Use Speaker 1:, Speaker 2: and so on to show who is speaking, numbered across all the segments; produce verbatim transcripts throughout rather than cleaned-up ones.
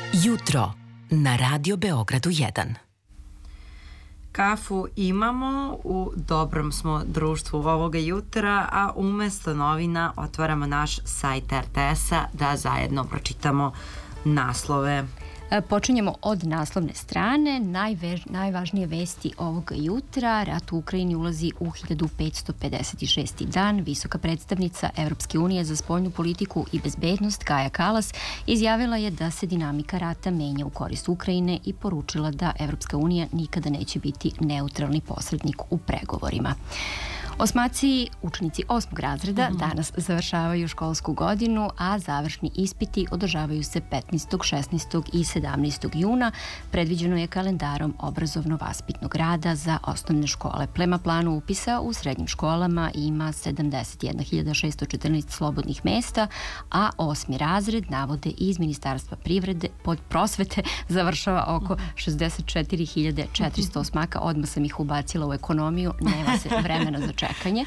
Speaker 1: Jutro na Radio Beogradu jedan.
Speaker 2: Kafu imamo, u dobrom smo društvu ovoga jutra, a umesto novina otvaramo naš sajt er te es-a da zajedno pročitamo naslove.
Speaker 3: Počinjemo od naslovne strane. Najvež, najvažnije vesti ovoga jutra. Rat u Ukrajini ulazi u hiljadu petsto pedeset šesti dan. Visoka predstavnica Evropske unije za spoljnu politiku i bezbednost Kaja Kalas izjavila je da se dinamika rata menja u korist Ukrajine i poručila da Evropska unija nikada neće biti neutralni posrednik u pregovorima. Osmaci, učenici osmog razreda, mm-hmm. danas završavaju školsku godinu, a završni ispiti održavaju se petnaestog, šesnaestog i sedamnaestog juna. Predviđeno je kalendarom obrazovno-vaspitnog rada za osnovne škole. Prema planu upisa u srednjim školama ima sedamdeset jedna hiljada šesto četrnaest slobodnih mesta, a osmi razred, navode iz Ministarstva privrede, pod prosvete završava oko šezdeset četiri hiljade četiristo osmaka. Odmah sam ih ubacila u ekonomiju, nema se vremena za čekanje.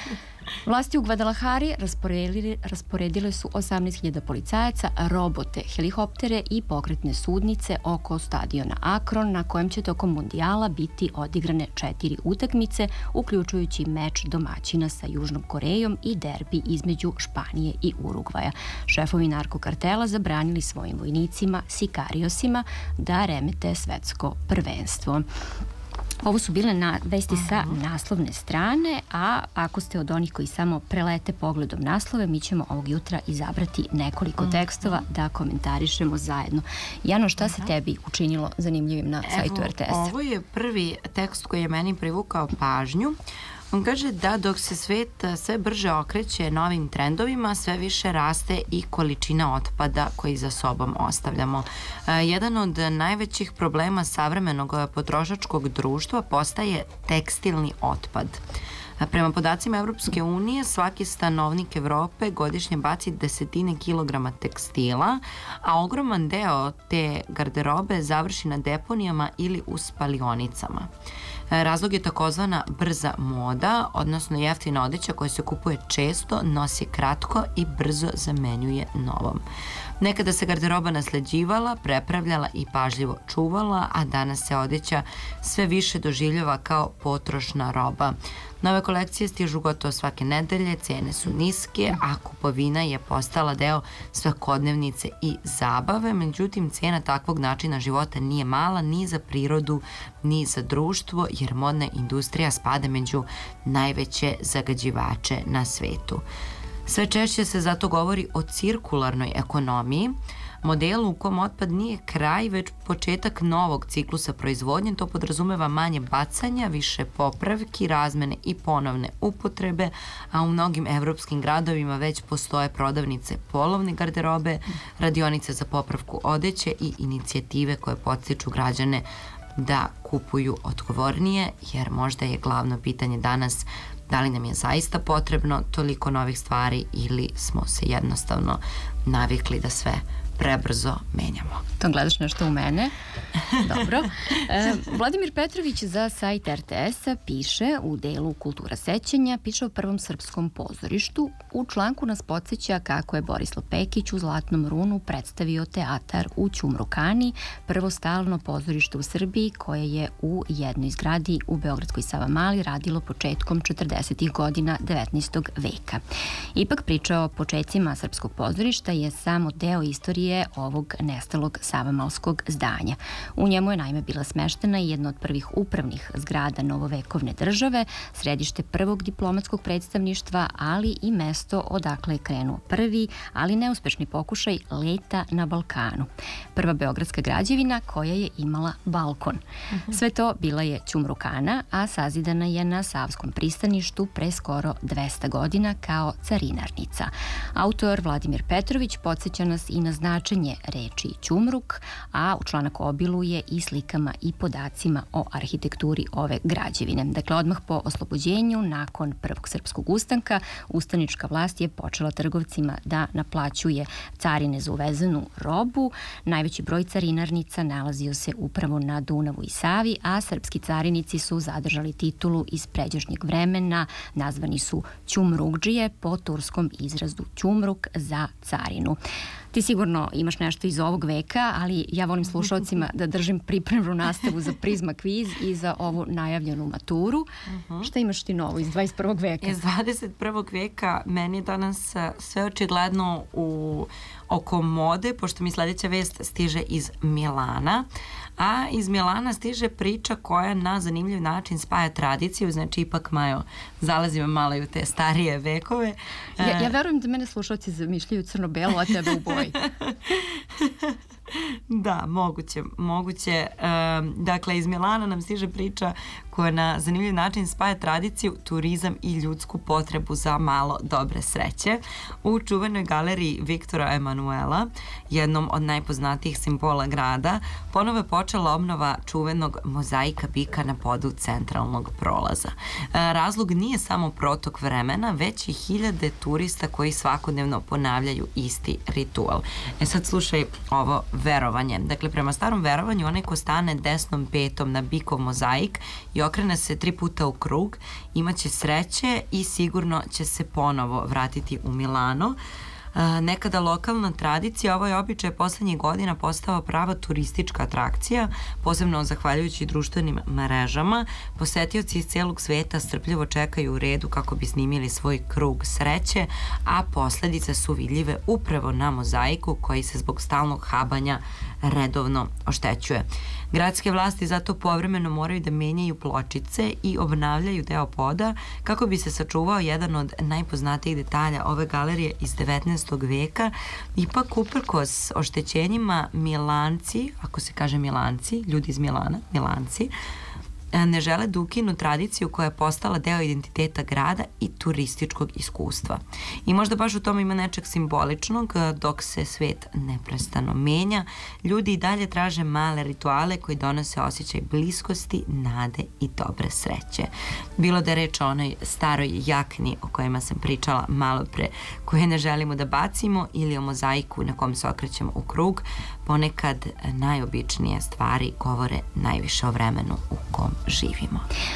Speaker 3: Vlasti u Gvadalahari rasporedile, rasporedile su osamnaest hiljada policajaca, robote, helikoptere i pokretne sudnice oko stadiona Akron, na kojem će tokom mundijala biti odigrane četiri utakmice, uključujući meč domaćina sa Južnom Korejom i derbi između Španije i Urugvaja. Šefovi narkokartela zabranili svojim vojnicima, sikariosima, da remete svetsko prvenstvo. Ovo su bile na vesti sa naslovne strane, a ako ste od onih koji samo prelete pogledom naslove, mi ćemo ovog jutra izabrati nekoliko tekstova da komentarišemo zajedno. Jano, šta se tebi učinilo zanimljivim na sajtu er te es-a?
Speaker 2: Ovo je prvi tekst koji je meni privukao pažnju. On kaže da dok se svet sve brže okreće novim trendovima, sve više raste i količina otpada koji za sobom ostavljamo. Jedan od najvećih problema savremenog potrošačkog društva postaje tekstilni otpad. Prema podacima Evropske unije, svaki stanovnik Evrope godišnje baci desetine kilograma tekstila, a ogroman deo te garderobe završi na deponijama ili u spalionicama. Razlog je takozvana brza moda, odnosno jeftina odeća koja se kupuje često, nosi kratko i brzo zamenjuje novom. Nekada se garderoba nasleđivala, prepravljala i pažljivo čuvala, a danas se odeća sve više doživljava kao potrošna roba. Nove kolekcije stižu gotovo svake nedelje, cene su niske, a kupovina je postala deo svakodnevnice i zabave. Međutim, cena takvog načina života nije mala ni za prirodu, ni za društvo, jer modna industrija spada među najveće zagađivače na svetu. Sve češće se zato govori o cirkularnoj ekonomiji, modelu u kom otpad nije kraj, već početak novog ciklusa proizvodnje. To podrazumeva manje bacanja, više popravki, razmene i ponovne upotrebe, a u mnogim evropskim gradovima već postoje prodavnice polovne garderobe, radionice za popravku odeće i inicijative koje podstiču građane da kupuju odgovornije, jer možda je glavno pitanje danas da li nam je zaista potrebno toliko novih stvari ili smo se jednostavno navikli da sve prebrzo menjamo.
Speaker 3: To gledaš nešto u mene? Dobro. E, Vladimir Petrović za sajt er te es-a piše u delu Kultura sećanja, piše o prvom srpskom pozorištu. U članku nas podsjeća kako je Borislav Pekić u Zlatnom runu predstavio teatar u Ćumrukani, prvo stalno pozorište u Srbiji koje je u jednoj zgradi u Beogradskoj Savamali radilo početkom četrdesetih godina devetnaestog veka. Ipak priča o početcima srpskog pozorišta je samo deo istorije ovog nestalog savamalskog zdanja. U njemu je naime bila smeštena i jedna od prvih upravnih zgrada novovekovne države, središte prvog diplomatskog predstavništva, ali i mesto odakle je krenuo prvi, ali neuspešni pokušaj leta na Balkanu. Prva beogradska građevina koja je imala balkon. Uh-huh. Sve to bila je Ćumrukana, a sazidana je na Savskom pristaništu pre skoro dvesta godina kao carinarnica. Autor Vladimir Petrović podsjeća nas i na značenje reči Ćumruk, a u članak obiluje obiluje i slikama i podacima o arhitekturi ove građevine. Dakle, odmah po oslobođenju, nakon prvog srpskog ustanka, ustanička vlast je počela trgovcima da naplaćuje carine za uvezenu robu. Najveći broj carinarnica nalazio se upravo na Dunavu i Savi, a srpski carinici su zadržali titulu iz pređašnjeg vremena, nazvani su ćumrukdžije po turskom izrazu ćumruk za carinu. Ti sigurno imaš nešto iz ovog veka, ali ja volim slušalcima da držim pripremnu nastavu za Prizma kviz i za ovu najavljenu maturu. Uh-huh. Šta imaš ti novo iz dvadeset prvog veka?
Speaker 2: Iz dvadeset prvog veka meni je danas sve očigledno u oko mode, pošto mi sledeća vest stiže iz Milana, a iz Milana stiže priča koja na zanimljiv način spaja tradiciju, znači ipak Majo, zalazimo malo i u te starije vekove.
Speaker 3: Ja, ja verujem da mene slušalci zamišljaju crno-belo, a tebe u boji.
Speaker 2: Da, moguće, moguće. Um, dakle, iz Milana nam stiže priča koja na zanimljiv način spaja tradiciju, turizam i ljudsku potrebu za malo dobre sreće. U čuvenoj galeriji Viktora Emanuela, jednom od najpoznatijih simbola grada, ponovo je počela obnova čuvenog mozaika bika na podu centralnog prolaza. Uh, razlog nije samo protok vremena, već i hiljade turista koji svakodnevno ponavljaju isti ritual. E sad slušaj ovo verovanje. Dakle, prema starom verovanju, onaj ko stane desnom petom na bikov mozaik i okrene se tri puta u krug, imaće sreće i sigurno će se ponovo vratiti u Milano. Nekada lokalna tradicija, ovaj običaj poslednjih godina postao prava turistička atrakcija, posebno zahvaljujući društvenim mrežama. Posetioci iz celog sveta strpljivo čekaju u redu kako bi snimili svoj krug sreće, a posledice su vidljive upravo na mozaiku koji se zbog stalnog habanja redovno oštećuje. Gradske vlasti zato povremeno moraju da menjaju pločice i obnavljaju deo poda kako bi se sačuvao jedan od najpoznatijih detalja ove galerije iz devetnaestog veka. Ipak, uprkos oštećenjima, Milanci, ako se kaže Milanci, ljudi iz Milana, Milanci, ne žele da ukinu tradiciju koja je postala deo identiteta grada i turističkog iskustva. I možda baš u tome ima nečeg simboličnog, dok se svet neprestano menja, ljudi i dalje traže male rituale koji donose osjećaj bliskosti, nade i dobre sreće. Bilo da je reč o onoj staroj jakni o kojima sam pričala malo pre, koje ne želimo da bacimo, ili o mozaiku na kom se okrećemo u krug, ponekad najobičnije stvari govore najviše o vremenu u kom živimo.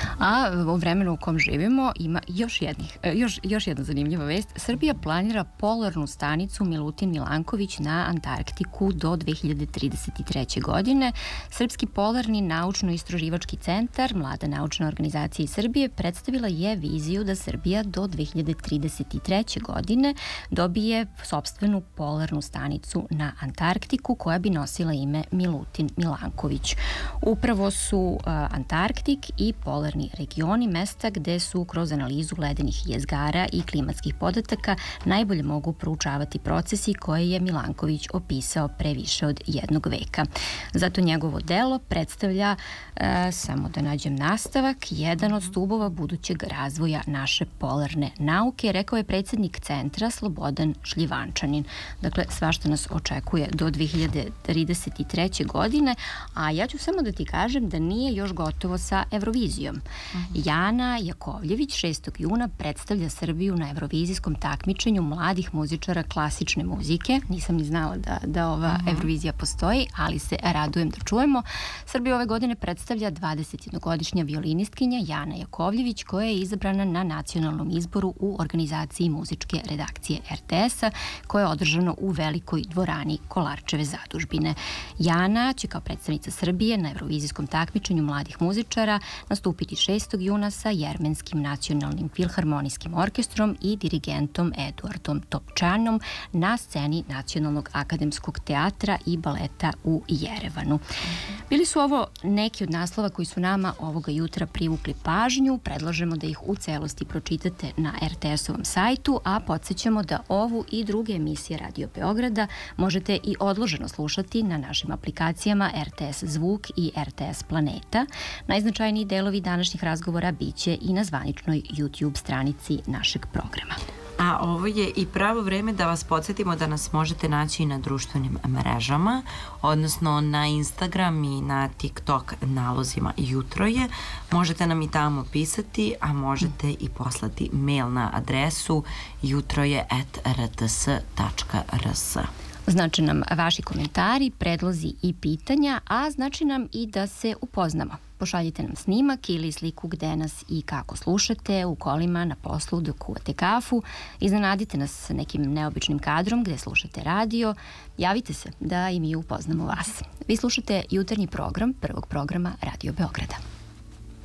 Speaker 3: A u vremenu u kom živimo ima još, jednih, još, još jedna zanimljiva vest. Srbija planira polarnu stanicu Milutin Milanković na Antarktiku do dve hiljade trideset treće. godine. Srpski polarni naučno-istraživački centar, mlada naučna organizacija iz Srbije, predstavila je viziju da Srbija do dve hiljade trideset treće. godine dobije sopstvenu polarnu stanicu na Antarktiku koja bi nosila ime Milutin Milanković. Upravo su uh, Antarktik i polarni regioni mesta gde su kroz analizu ledenih jezgara i klimatskih podataka najbolje mogu proučavati procesi koje je Milanković opisao pre više od jednog veka. Zato njegovo delo predstavlja, uh, samo da nađem nastavak, jedan od stubova budućeg razvoja naše polarne nauke, rekao je predsjednik centra Slobodan Šljivančanin. Dakle, svašta nas očekuje do dve hiljade trideset treće. godine, a ja ću samo da ti kažem da nije još gotovo sa Eurovizijom. Uh-huh. Jana Jakovljević šestog juna predstavlja Srbiju na Eurovizijskom takmičenju mladih muzičara klasične muzike. Nisam ni znala da, da ova uh-huh. Eurovizija postoji, ali se radujem da čujemo. Srbiju ove godine predstavlja dvadesetjednogodišnja violinistkinja Jana Jakovljević, koja je izabrana na nacionalnom izboru u organizaciji muzičke redakcije er te es-a, koje je održano u velikoj dvorani Kolarčeve zadužbine. Jana će kao predstavnica Srbije na Eurovizijskom takmičenju mladih muzičara nastupiti šestog juna sa Jermenskim nacionalnim filharmonijskim orkestrom i dirigentom Eduardom Topčanom na sceni Nacionalnog akademskog teatra i baleta u Jerevanu. Bili su ovo neki od naslova koji su nama ovoga jutra privukli pažnju. Predlažemo da ih u celosti pročitate na er te es-ovom sajtu, a podsjećamo da ovu i druge emisije Radio Beograda možete i odloženo slušati na našim aplikacijama er te es Zvuk i er te es Planeta. Najznačajniji delovi današnjih razgovora biće i na zvaničnoj YouTube stranici našeg programa.
Speaker 2: A ovo je i pravo vreme da vas podsjetimo da nas možete naći i na društvenim mrežama, odnosno na Instagram i na TikTok nalozima Jutro je. Možete nam i tamo pisati, a možete i poslati mail na adresu jutroje at r t s tačka r s.
Speaker 3: Znači nam vaši komentari, predlozi i pitanja, a znači nam i da se upoznamo. Pošaljite nam snimak ili sliku gde nas i kako slušate, u kolima, na poslu, dok kuvate kafu. Iznenadite nas nekim neobičnim kadrom gde slušate radio. Javite se da i mi upoznamo vas. Vi slušate jutarnji program prvog programa Radio Beograda.